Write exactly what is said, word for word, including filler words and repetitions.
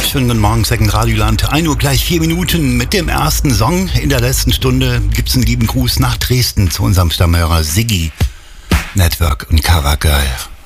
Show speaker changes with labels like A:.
A: Schönen guten Morgen, Second Radioland. ein Uhr gleich vier Minuten mit dem ersten Song. In der letzten Stunde gibt's einen lieben Gruß nach Dresden zu unserem Stammhörer Siggi. Network und Cover Girl.